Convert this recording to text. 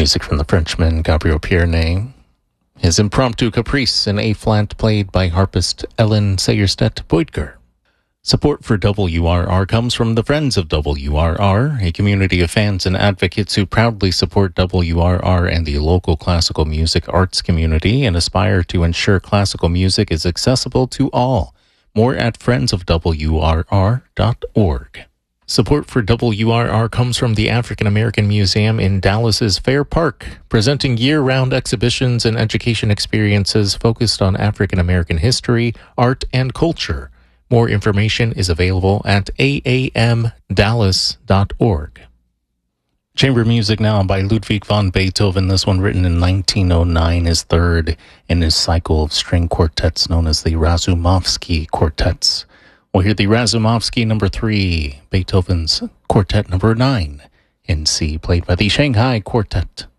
Music from the Frenchman Gabriel Pierné. His impromptu caprice in A-flat played by harpist Ellen Seierstedt-Boydker. Support for WRR comes from the Friends of WRR, a community of fans and advocates who proudly support WRR and the local classical music arts community and aspire to ensure classical music is accessible to all. More at friendsofwrr.org. Support for WRR comes from the African American Museum in Dallas's Fair Park, presenting year-round exhibitions and education experiences focused on African American history, art, and culture. More information is available at aamdallas.org. Chamber music now by Ludwig van Beethoven, this one written in 1909, his third in his cycle of string quartets known as the Razumovsky Quartets. We'll hear the Razumovsky number 3, Beethoven's Quartet number 9 in C, played by the Shanghai Quartet.